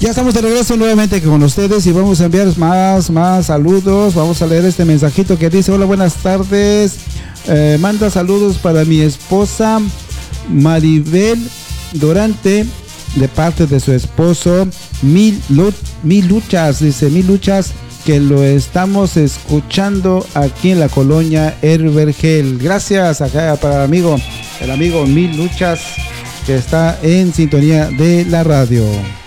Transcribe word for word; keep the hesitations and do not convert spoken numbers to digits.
Ya estamos de regreso nuevamente con ustedes y vamos a enviar más, más saludos. Vamos a leer este mensajito que dice: hola, buenas tardes. Eh, manda saludos para mi esposa Maribel Durante, de parte de su esposo Mil, Mil Luchas. Dice Mil Luchas, que lo estamos escuchando aquí en la colonia Herbergel. Gracias acá para el amigo, el amigo Mil Luchas, que está en sintonía de la radio.